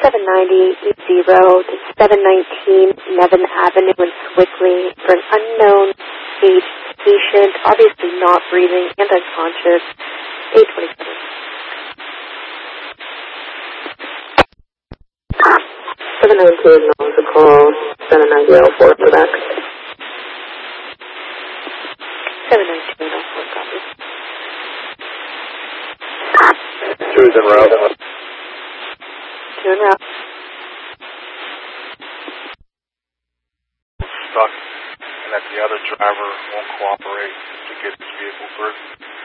790 to 719 Nevin Avenue in Swickley for an unknown age patient, obviously not breathing and unconscious, 827. 792 is known to call 790 L4 for back. 792 L4, copy. 2 is en route. 2 en route. Stuck, and that the other driver won't cooperate to get his vehicle through.